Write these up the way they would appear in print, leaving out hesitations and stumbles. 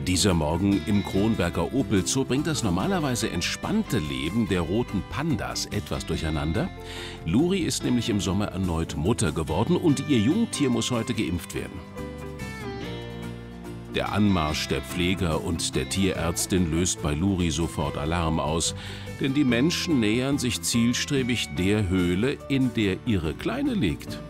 Dieser Morgen im Kronberger Opel Zoo bringt das normalerweise entspannte Leben der roten Pandas etwas durcheinander. Luri ist nämlich im Sommer erneut Mutter geworden und ihr Jungtier muss heute geimpft werden. Der Anmarsch der Pfleger und der Tierärztin löst bei Luri sofort Alarm aus, denn die Menschen nähern sich zielstrebig der Höhle, in der ihre Kleine liegt.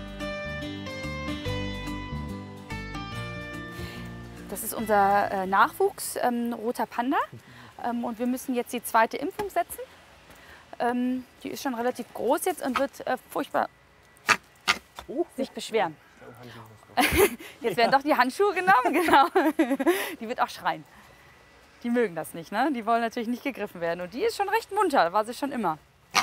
Das ist unser Nachwuchs, roter Panda. Und wir müssen jetzt die zweite Impfung setzen. Die ist schon relativ groß jetzt und wird furchtbar sich beschweren. Jetzt werden doch die Handschuhe genommen, genau. Die wird auch schreien. Die mögen das nicht, ne? Die wollen natürlich nicht gegriffen werden. Und die ist schon recht munter, war sie schon immer.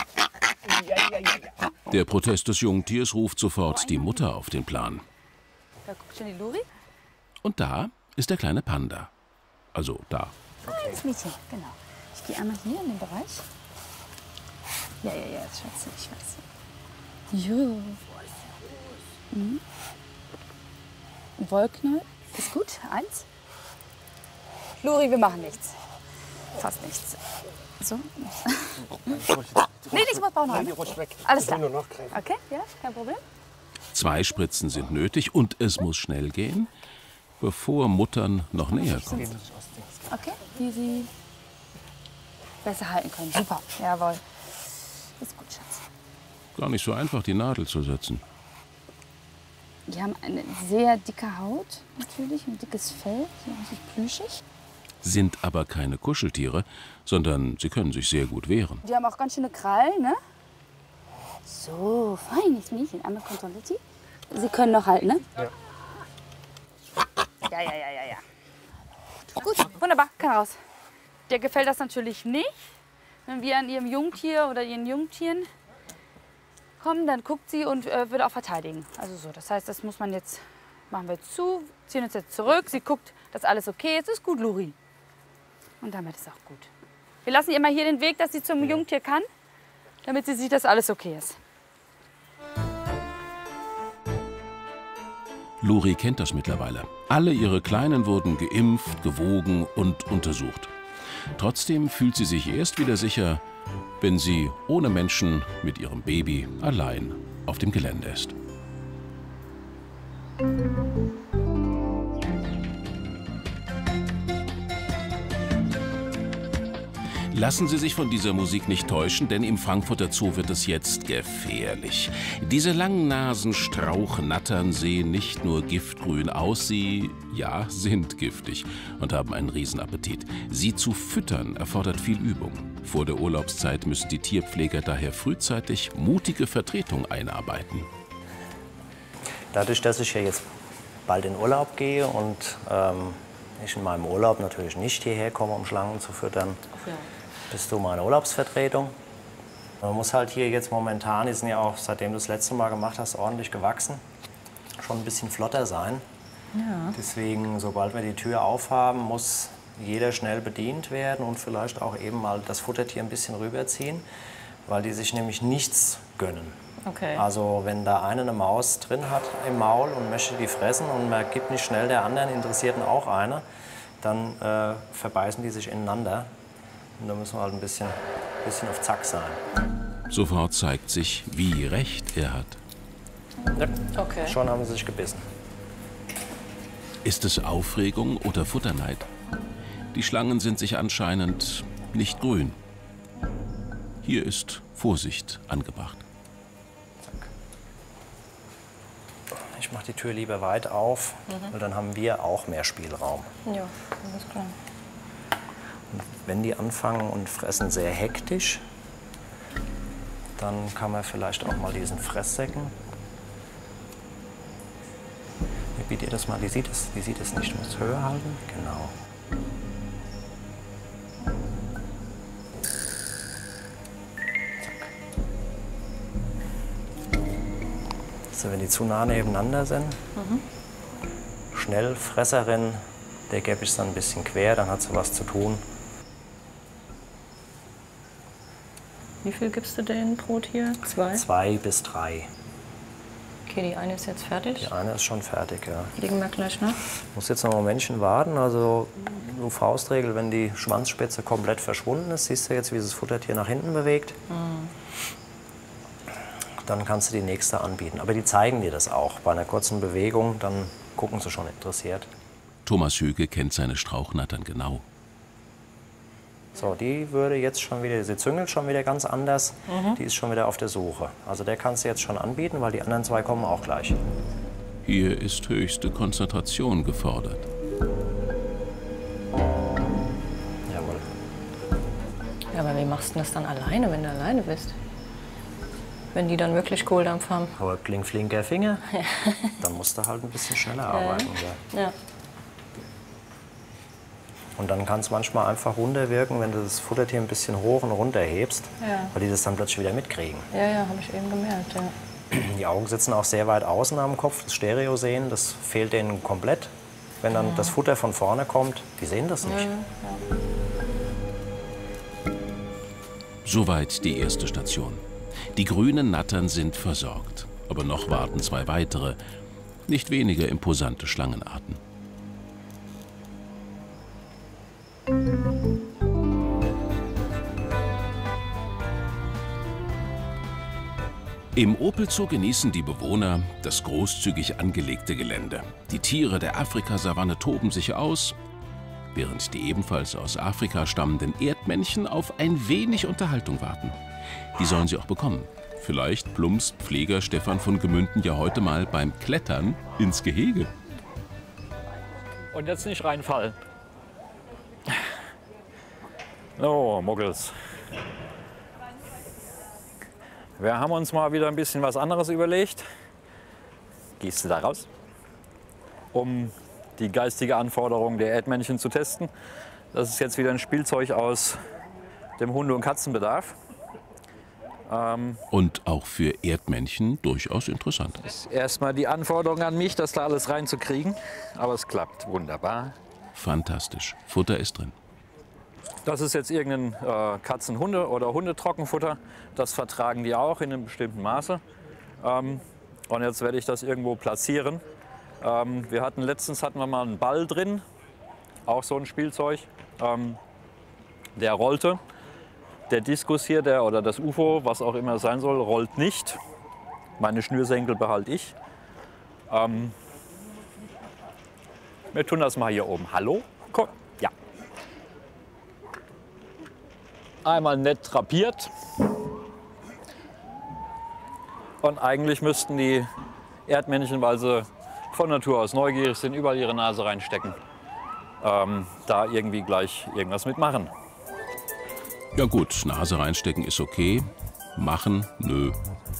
Der Protest des Jungtiers ruft sofort die Mutter auf den Plan. Da guckt schon die Luri. Und da ist der kleine Panda. Also da. Das Mädchen, genau. Ich gehe einmal hier in den Bereich. Ja, das Schatze, ich weiß. Jo. Mhm. Ein Wollknäuel. Ist gut. 1. Luri, wir machen nichts. Fast nichts. So. Nee, ich muss Bauch noch. Alles klar. Okay, ja, kein Problem. 2 Spritzen sind nötig und es muss schnell gehen, bevor Muttern noch näher kommen. Okay, die sie besser halten können. Super, jawohl. Ist gut, Schatz. Gar nicht so einfach, die Nadel zu setzen. Die haben eine sehr dicke Haut, natürlich, ein dickes Fell, sind richtig plüschig. Sind aber keine Kuscheltiere, sondern sie können sich sehr gut wehren. Die haben auch ganz schöne Krallen, ne? So, feines Mädchen. Einmal kontrolliert sie. Sie können noch halten, ne? Ja. Ja. Gut, wunderbar, kann raus. Der gefällt das natürlich nicht. Wenn wir an ihrem Jungtier oder ihren Jungtieren kommen, dann guckt sie und würde auch verteidigen. Also so, das heißt, das muss man jetzt, machen wir zu, ziehen uns jetzt zurück. Sie guckt, dass alles okay ist. Ist gut, Luri. Und damit ist auch gut. Wir lassen ihr mal hier den Weg, dass sie zum Jungtier kann, damit sie sieht, dass alles okay ist. Luri kennt das mittlerweile. Alle ihre Kleinen wurden geimpft, gewogen und untersucht. Trotzdem fühlt sie sich erst wieder sicher, wenn sie ohne Menschen mit ihrem Baby allein auf dem Gelände ist. Lassen Sie sich von dieser Musik nicht täuschen, denn im Frankfurter Zoo wird es jetzt gefährlich. Diese langen Nasenstrauchnattern sehen nicht nur giftgrün aus, sie, ja, sind giftig und haben einen Riesenappetit. Sie zu füttern erfordert viel Übung. Vor der Urlaubszeit müssen die Tierpfleger daher frühzeitig mutige Vertretung einarbeiten. Dadurch, dass ich ja jetzt bald in Urlaub gehe und ich in meinem Urlaub natürlich nicht hierher komme, um Schlangen zu füttern, bist du meine Urlaubsvertretung. Man muss halt hier jetzt momentan, die sind ja auch, seitdem du das letzte Mal gemacht hast, ordentlich gewachsen, schon ein bisschen flotter sein. Ja. Deswegen, sobald wir die Tür aufhaben, muss jeder schnell bedient werden und vielleicht auch eben mal das Futtertier ein bisschen rüberziehen, weil die sich nämlich nichts gönnen. Okay. Also wenn da eine Maus drin hat im Maul und möchte die fressen und man gibt nicht schnell der anderen Interessierten auch eine, dann verbeißen die sich ineinander. Und da müssen wir halt ein bisschen auf Zack sein. Sofort zeigt sich, wie recht er hat. Ja, Okay. schon haben sie sich gebissen. Ist es Aufregung oder Futterneid? Die Schlangen sind sich anscheinend nicht grün. Hier ist Vorsicht angebracht. Ich mache die Tür lieber weit auf, weil dann haben wir auch mehr Spielraum. Ja, alles klar. Und wenn die anfangen und fressen sehr hektisch, dann kann man vielleicht auch mal diesen Fresssäcken. Wie bietet ihr das mal? Die sieht es nicht. Du musst höher halten. Genau. So, wenn die zu nah nebeneinander sind, schnell Fresserin, der gebe ich dann ein bisschen quer, dann hat sie was zu tun. Wie viel gibst du denen pro Tier? 2? 2 bis 3. Okay. Okay, die eine ist jetzt fertig. Die eine ist schon fertig, ja. Legen wir gleich, ne? Muss jetzt noch ein Momentchen warten. Also nur Faustregel, wenn die Schwanzspitze komplett verschwunden ist, siehst du jetzt, wie das Futtertier nach hinten bewegt. Dann kannst du die nächste anbieten. Aber die zeigen dir das auch. Bei einer kurzen Bewegung, dann gucken sie schon interessiert. Thomas Höge kennt seine Strauchnattern genau. So, die würde jetzt schon wieder, sie züngelt schon wieder ganz anders. Die ist schon wieder auf der Suche. Also der kannst du jetzt schon anbieten, weil die anderen zwei kommen auch gleich. Hier ist höchste Konzentration gefordert. Jawohl. Ja, aber wie machst du das dann alleine, wenn du alleine bist? Wenn die dann wirklich Kohldampf haben. Aber flinker Finger, dann musst du halt ein bisschen schneller arbeiten. Ja. Ja. Und dann kann es manchmal einfach runterwirken, wenn du das Futtertier ein bisschen hoch und runter hebst, weil die das dann plötzlich wieder mitkriegen. Ja, habe ich eben gemerkt, ja. Die Augen sitzen auch sehr weit außen am Kopf, das Stereo sehen, das fehlt denen komplett. Wenn dann das Futter von vorne kommt, die sehen das nicht. Soweit die erste Station. Die grünen Nattern sind versorgt. Aber noch warten zwei weitere, nicht weniger imposante Schlangenarten. Im Opel-Zoo genießen die Bewohner das großzügig angelegte Gelände. Die Tiere der Afrikasavanne toben sich aus, während die ebenfalls aus Afrika stammenden Erdmännchen auf ein wenig Unterhaltung warten. Die sollen sie auch bekommen. Vielleicht plumpst Pfleger Stefan von Gemünden ja heute mal beim Klettern ins Gehege. Und jetzt nicht reinfallen. So, Muggels. Wir haben uns mal wieder ein bisschen was anderes überlegt. Gehst du da raus, um die geistige Anforderung der Erdmännchen zu testen? Das ist jetzt wieder ein Spielzeug aus dem Hunde- und Katzenbedarf. Und auch für Erdmännchen durchaus interessant. Erstmal die Anforderung an mich, das da alles reinzukriegen. Aber es klappt wunderbar. Fantastisch. Futter ist drin. Das ist jetzt irgendein Katzen-Hunde- oder Hundetrockenfutter. Das vertragen die auch in einem bestimmten Maße. Und jetzt werde ich das irgendwo platzieren. Letztens hatten wir mal einen Ball drin, auch so ein Spielzeug. Der rollte. Der Diskus hier, oder das UFO, was auch immer es sein soll, rollt nicht. Meine Schnürsenkel behalte ich. Wir tun das mal hier oben. Hallo? Komm. Ja. Einmal nett drapiert. Und eigentlich müssten die Erdmännchen, weil sie von Natur aus neugierig sind, überall ihre Nase reinstecken. Da irgendwie gleich irgendwas mitmachen. Ja gut, Nase reinstecken ist okay. Machen, nö.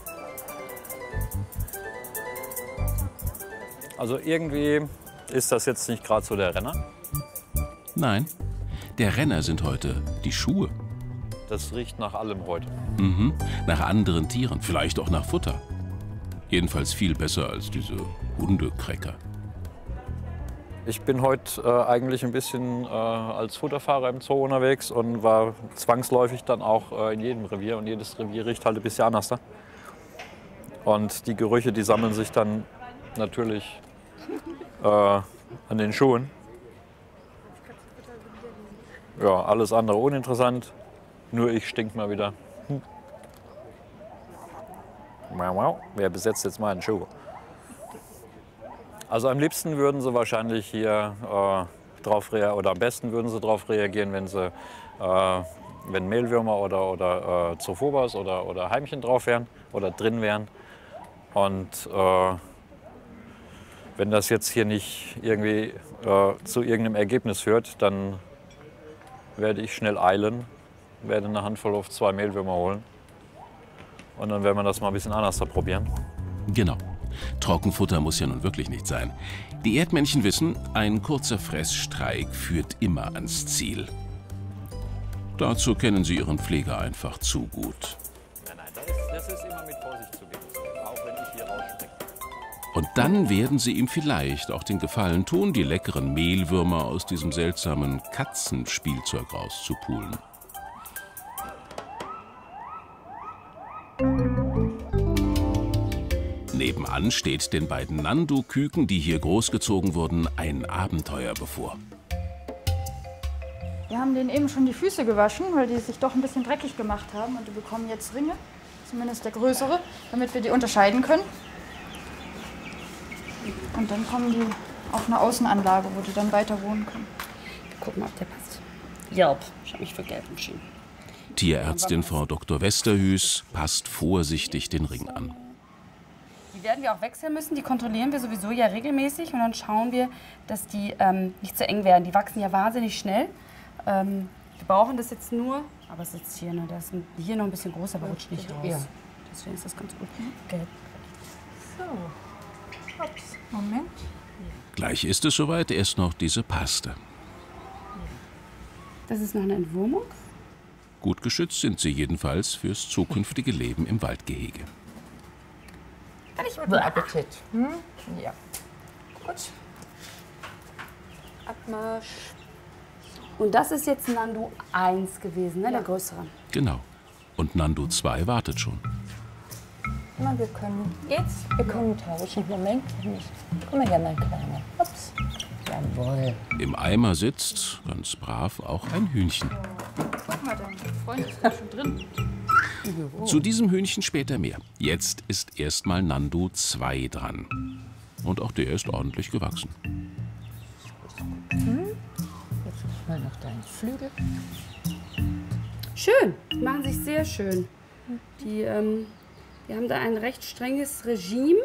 Also irgendwie ist das jetzt nicht gerade so der Renner. Nein, der Renner sind heute die Schuhe. Das riecht nach allem heute. Nach anderen Tieren, vielleicht auch nach Futter. Jedenfalls viel besser als diese Hundekräcker. Ich bin heute eigentlich ein bisschen als Futterfahrer im Zoo unterwegs und war zwangsläufig dann auch in jedem Revier. Und jedes Revier riecht halt ein bisschen anders. Da. Und die Gerüche, die sammeln sich dann natürlich an den Schuhen. Ja, alles andere uninteressant. Nur ich stink mal wieder. Wer besetzt jetzt meinen Schuh? Also am liebsten würden sie wahrscheinlich hier drauf reagieren, oder am besten würden sie darauf reagieren, wenn Mehlwürmer oder Zophobos oder Heimchen drauf wären oder drin wären. Und wenn das jetzt hier nicht irgendwie zu irgendeinem Ergebnis führt, dann werde ich schnell eilen, werde eine Handvoll auf 2 Mehlwürmer holen und dann werden wir das mal ein bisschen anders probieren. Genau. Trockenfutter muss ja nun wirklich nicht sein. Die Erdmännchen wissen, ein kurzer Fressstreik führt immer ans Ziel. Dazu kennen sie ihren Pfleger einfach zu gut. Nein, das ist immer mit Vorsicht zu gehen, auch wenn ich hier rausspringe. Und dann werden sie ihm vielleicht auch den Gefallen tun, die leckeren Mehlwürmer aus diesem seltsamen Katzenspielzeug rauszupulen. Nebenan steht den beiden Nandu-Küken, die hier großgezogen wurden, ein Abenteuer bevor. Wir haben denen eben schon die Füße gewaschen, weil die sich doch ein bisschen dreckig gemacht haben. Und die bekommen jetzt Ringe, zumindest der größere, damit wir die unterscheiden können. Und dann kommen die auf eine Außenanlage, wo die dann weiter wohnen können. Gucken, ob der passt. Gelb. Ich habe mich für gelb entschieden. Tierärztin Frau Dr. Westerhüs passt vorsichtig den Ring an. Die werden wir auch wechseln müssen. Die kontrollieren wir sowieso ja regelmäßig. Und dann schauen wir, dass die nicht zu eng werden. Die wachsen ja wahnsinnig schnell. Wir brauchen das jetzt nur, aber es ist hier, ne, das ist hier noch ein bisschen groß, aber rutscht nicht raus. Ja. Deswegen ist das ganz gut. Gelb. So, ups, Moment. Gleich ist es soweit, erst noch diese Paste. Das ist noch eine Entwurmung. Gut geschützt sind sie jedenfalls fürs zukünftige Leben im Waldgehege. Guten Appetit. Ja. Gut. Abmarsch. Und das ist jetzt Nandu 1 gewesen, ne, der größere. Genau. Und Nandu 2 wartet schon. Na, wir können tauschen. Moment, komm mal her, mein Kleiner. Ups. Jawohl. Im Eimer sitzt, ganz brav, auch ein Hühnchen. Guck mal, dein Freund ist da schon drin. Zu diesem Hühnchen später mehr. Jetzt ist erstmal Nandu 2 dran. Und auch der ist ordentlich gewachsen. Jetzt mal noch deinen Flügel. Schön, die machen sich sehr schön. Die haben da ein recht strenges Regime.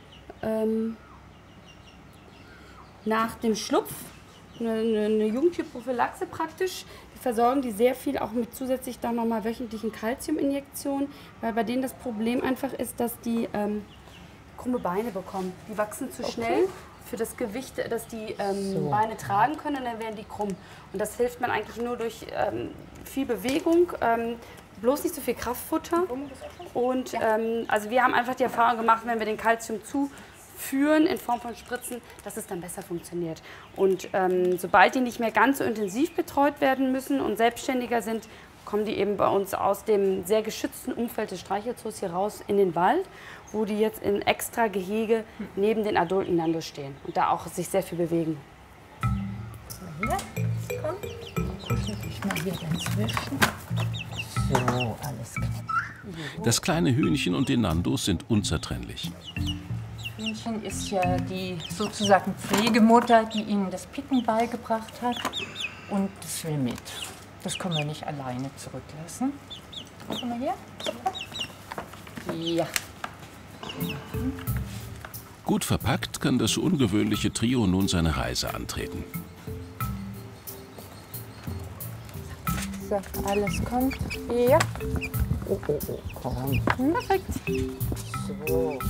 Nach dem Schlupf, eine Jungtierprophylaxe praktisch. Wir versorgen die sehr viel auch mit zusätzlich dann nochmal wöchentlichen Calciuminjektionen, weil bei denen das Problem einfach ist, dass die krumme Beine bekommen. Die wachsen zu schnell für das Gewicht, dass die Beine tragen können, und dann werden die krumm. Und das hilft man eigentlich nur durch viel Bewegung, bloß nicht so viel Kraftfutter. Und also wir haben einfach die Erfahrung gemacht, wenn wir den Calcium zuführen in Form von Spritzen, dass es dann besser funktioniert. Und sobald die nicht mehr ganz so intensiv betreut werden müssen und selbstständiger sind, kommen die eben bei uns aus dem sehr geschützten Umfeld des Streichelzoos hier raus in den Wald, wo die jetzt in extra Gehege neben den adulten Nandos stehen und da auch sich sehr viel bewegen. Hier, komm. Kuschel dich mal hier dazwischen. So, alles klar. Das kleine Hühnchen und die Nandos sind unzertrennlich. Hühnchen ist ja die sozusagen Pflegemutter, die ihnen das Picken beigebracht hat. Und das will mit. Das können wir nicht alleine zurücklassen. Komm mal her. Ja. Gut verpackt kann das ungewöhnliche Trio nun seine Reise antreten. So, alles kommt. Ja. Oh, komm. Perfekt. So.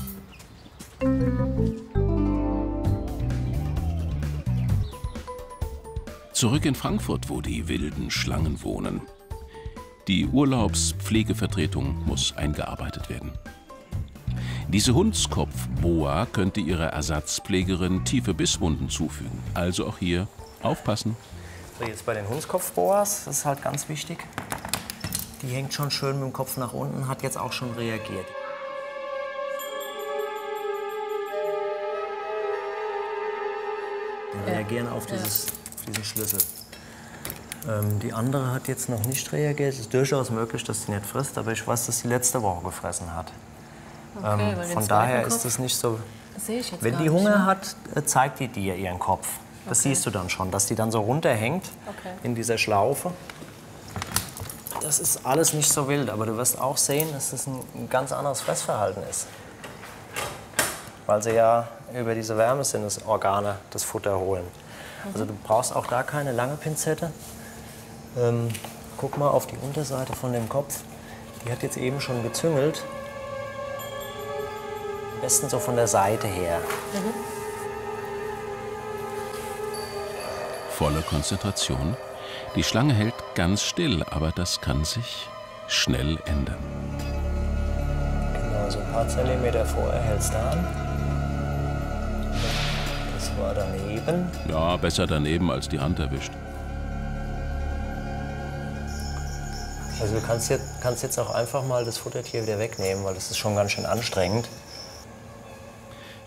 Zurück in Frankfurt, wo die wilden Schlangen wohnen. Die Urlaubspflegevertretung muss eingearbeitet werden. Diese Hundskopf-Boa könnte ihrer Ersatzpflegerin tiefe Bisswunden zufügen. Also auch hier aufpassen. So, jetzt bei den Hundskopf-Boas, das ist halt ganz wichtig. Die hängt schon schön mit dem Kopf nach unten, hat jetzt auch schon reagiert. Die reagieren auf diesen Schlüssel. Die andere hat jetzt noch nicht reagiert. Es ist durchaus möglich, dass sie nicht frisst, aber ich weiß, dass sie letzte Woche gefressen hat. Okay, von daher ist es nicht so. Das sehe ich jetzt Wenn gar die nicht, Hunger ne? hat, zeigt die dir ihren Kopf. Das siehst du dann schon, dass die dann so runterhängt in dieser Schlaufe. Das ist alles nicht so wild, aber du wirst auch sehen, dass das ein ganz anderes Fressverhalten ist. Weil sie ja über diese Wärmesinnesorgane das Futter holen. Also du brauchst auch da keine lange Pinzette. Guck mal auf die Unterseite von dem Kopf. Die hat jetzt eben schon gezüngelt. Am besten so von der Seite her. Volle Konzentration. Die Schlange hält ganz still, aber das kann sich schnell ändern. Genau, so ein paar Zentimeter vorher hältst du an. Das war daneben. Ja, besser daneben, als die Hand erwischt. Also du kannst jetzt auch einfach mal das Futtertier wieder wegnehmen, weil das ist schon ganz schön anstrengend.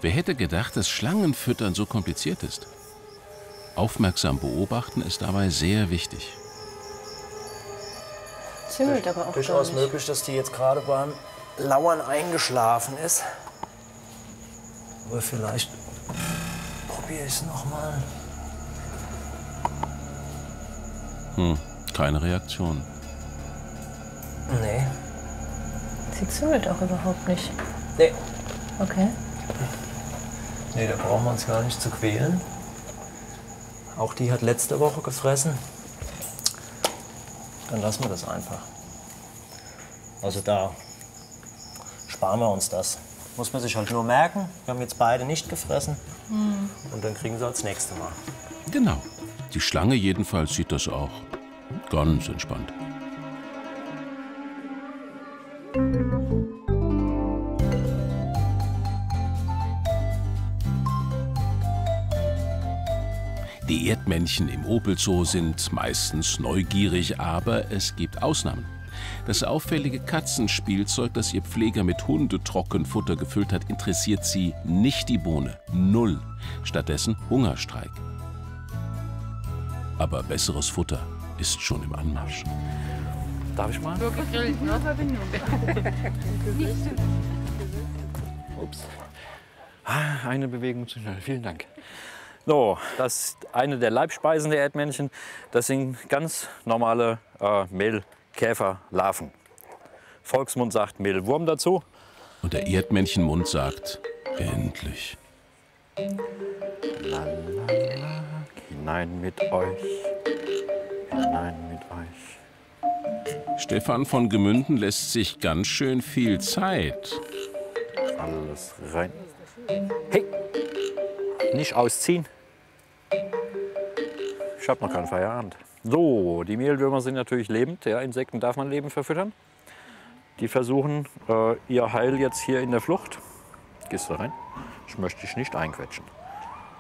Wer hätte gedacht, dass Schlangenfüttern so kompliziert ist? Aufmerksam beobachten ist dabei sehr wichtig. Züngelt aber auch Durchaus gar nicht. möglich, dass die jetzt gerade beim Lauern eingeschlafen ist. Aber vielleicht probiere ich es nochmal. Keine Reaktion. Nee. Sie züngelt auch überhaupt nicht. Nee. Okay. Nee, da brauchen wir uns gar nicht zu quälen. Auch die hat letzte Woche gefressen. Dann lassen wir das einfach. Also da sparen wir uns das. Muss man sich halt nur merken, wir haben jetzt beide nicht gefressen. Und dann kriegen sie das nächste Mal. Genau. Die Schlange jedenfalls sieht das auch ganz entspannt. Die Erdmännchen im Opelzoo sind meistens neugierig, aber es gibt Ausnahmen. Das auffällige Katzenspielzeug, das ihr Pfleger mit Hundetrockenfutter gefüllt hat, interessiert sie nicht die Bohne. Null. Stattdessen Hungerstreik. Aber besseres Futter ist schon im Anmarsch. Darf ich mal? Ups. Eine Bewegung zu schnell. Vielen Dank. So, das ist eine der Leibspeisen der Erdmännchen. Das sind ganz normale Mehlkäferlarven. Volksmund sagt Mehlwurm dazu. Und der Erdmännchenmund sagt, endlich. Lalala, hinein mit euch, hinein mit euch. Stefan von Gemünden lässt sich ganz schön viel Zeit. Alles rein. Hey, nicht ausziehen. Ich habe noch keinen Feierabend. So, die Mehlwürmer sind natürlich lebend. Ja, Insekten darf man lebend verfüttern. Die versuchen ihr Heil jetzt hier in der Flucht. Gehst du rein? Ich möchte dich nicht einquetschen.